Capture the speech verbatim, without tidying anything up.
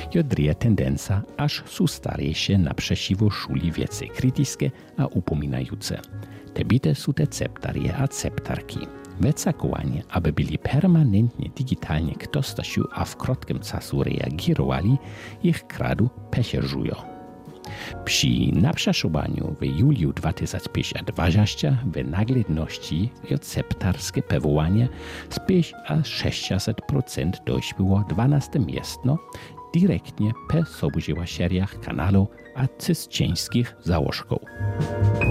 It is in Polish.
jodrije tendenca, aż są starejsze naprzeciwo szuli więcej krytyskie a upominające. Te bite są te ceptarie a ceptarki. Weczakowanie, aby byli permanentnie digitalnie ktostasiu a w krótkim czasu reagirowali, ich kradu pesierżują. Przy naprzeszubaniu w juliu dwa tysiące dwudziestego w nagledności receptarskie pewowanie z pięć a sześćdziesiąt procent dośpiło dwanaście miestno, direktnie pe sobużyła seriach kanałów a cyscieńskich założków.